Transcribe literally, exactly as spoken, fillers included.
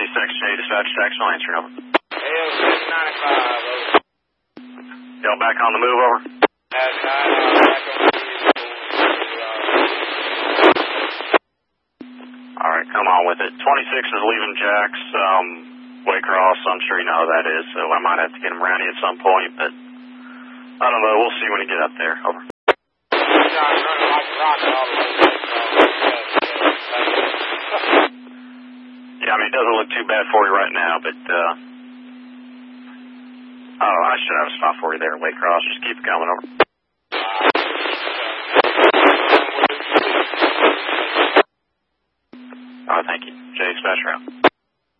six J, dispatch, taxi, answer, over. L six ninety-five, over. Y'all back on the move, over? That's nine, uh, back on the move. All right, come on with it. twenty-six is leaving Jack's, um, Waycross. I'm sure you know how that is, so I might have to get him around here at some point, but I don't know. We'll see when he get up there. Over. John running like a rocket all the way back. Yeah, I mean, it doesn't look too bad for you right now, but, uh, oh, I should have a spot for you there in Waycross. Just keep it coming, over. All right, thank you. J, dispatch route.